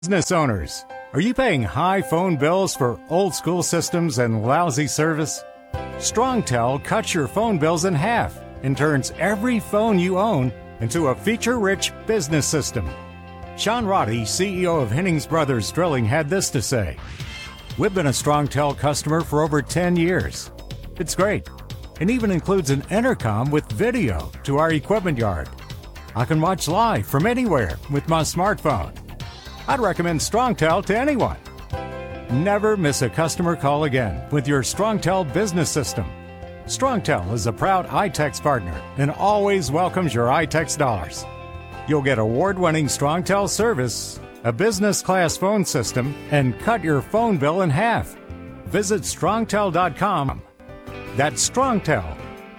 Business owners, are you paying high phone bills for old school systems and lousy service? StrongTel cuts your phone bills in half and turns every phone you own into a feature-rich business system. Sean Roddy, CEO of Hennings Brothers Drilling, had this to say: "We've been a StrongTel customer for over 10 years. It's great, and even includes an intercom with video to our equipment yard. I can watch live from anywhere with my smartphone. I'd recommend StrongTel to anyone. Never miss a customer call again with your StrongTel business system. StrongTel is a proud iTex partner and always welcomes your iTex dollars. You'll get award-winning StrongTel service, a business-class phone system, and cut your phone bill in half. Visit strongtel.com. That's StrongTel,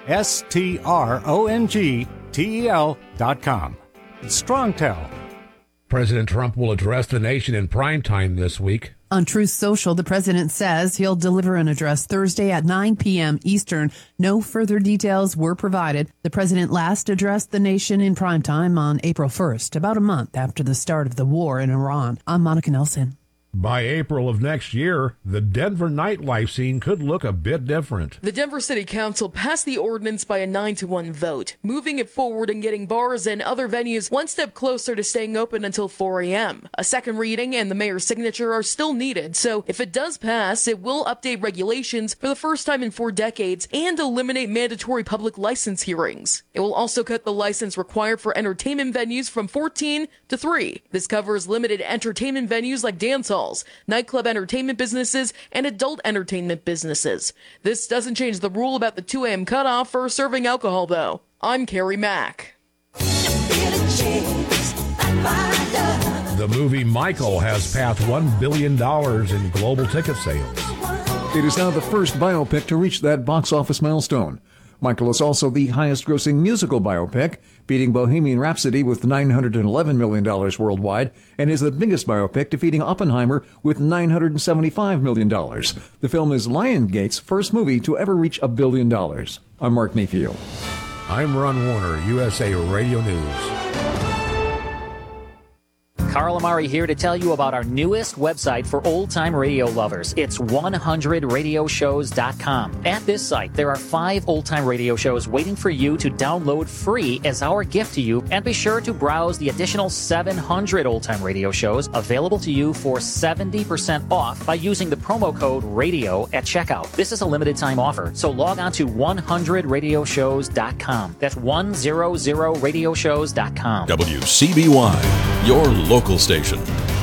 StrongTel.com. StrongTel. President Trump will address the nation in prime time this week. On Truth Social, the president says he'll deliver an address Thursday at 9 p.m. Eastern. No further details were provided. The president last addressed the nation in primetime on April 1st, about a month after the start of the war in Iran. I'm Monica Nelson. By April of next year, the Denver nightlife scene could look a bit different. The Denver City Council passed the ordinance by a 9-1 vote, moving it forward and getting bars and other venues one step closer to staying open until 4 a.m. A second reading and the mayor's signature are still needed, so if it does pass, it will update regulations for the first time in 4 decades and eliminate mandatory public license hearings. It will also cut the license required for entertainment venues from 14 to 3. This covers limited entertainment venues like dance halls, nightclub entertainment businesses, and adult entertainment businesses. This doesn't change the rule about the 2 a.m. cutoff for serving alcohol, though. I'm Carrie Mack. The movie Michael has passed $1 billion in global ticket sales. It is now the first biopic to reach that box office milestone. Michael is also the highest-grossing musical biopic, beating Bohemian Rhapsody with $911 million worldwide, and is the biggest biopic, defeating Oppenheimer with $975 million. The film is Lionsgate's first movie to ever reach $1 billion. I'm Mark Mayfield. I'm Ron Warner, USA Radio News. Carl Amari here to tell you about our newest website for old-time radio lovers. It's 100radioshows.com. At this site, there are 5 old-time radio shows waiting for you to download free as our gift to you, and be sure to browse the additional 700 old-time radio shows available to you for 70% off by using the promo code RADIO at checkout. This is a limited-time offer, so log on to 100radioshows.com. That's 100radioshows.com. WCBY, your local station.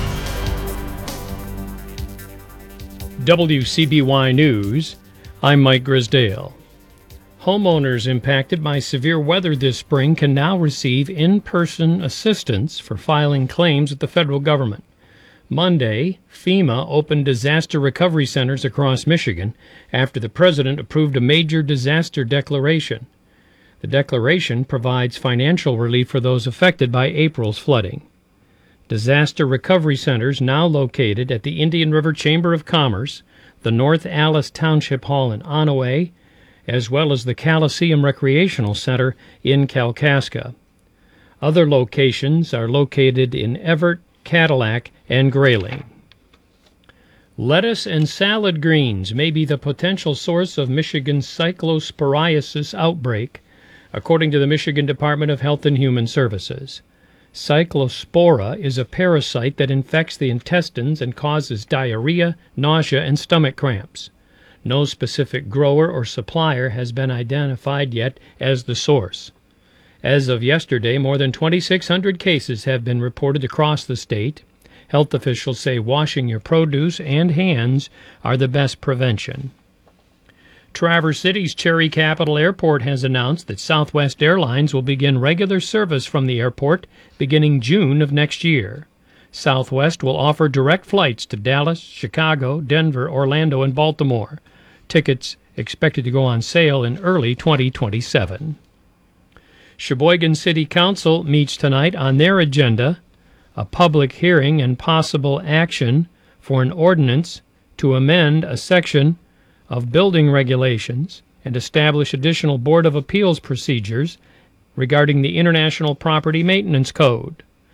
WCBY News, I'm Mike Grisdale. Homeowners impacted by severe weather this spring can now receive in-person assistance for filing claims with the federal government. Monday, FEMA opened disaster recovery centers across Michigan after the president approved a major disaster declaration. The declaration provides financial relief for those affected by April's flooding. Disaster recovery centers now located at the Indian River Chamber of Commerce, the North Alice Township Hall in Onaway, as well as the Coliseum Recreational Center in Kalkaska. Other locations are located in Everett, Cadillac, and Grayling. Lettuce and salad greens may be the potential source of Michigan's cyclosporiasis outbreak, according to the Michigan Department of Health and Human Services. Cyclospora is a parasite that infects the intestines and causes diarrhea, nausea, and stomach cramps. No specific grower or supplier has been identified yet as the source. As of yesterday, more than 2,600 cases have been reported across the state. Health officials say washing your produce and hands are the best prevention. Traverse City's Cherry Capital Airport has announced that Southwest Airlines will begin regular service from the airport beginning June of next year. Southwest will offer direct flights to Dallas, Chicago, Denver, Orlando, and Baltimore. Tickets expected to go on sale in early 2027. Sheboygan City Council meets tonight on their agenda a public hearing and possible action for an ordinance to amend a section of building regulations and establish additional Board of Appeals procedures regarding the International Property Maintenance Code.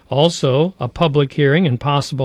Also, a public hearing and possible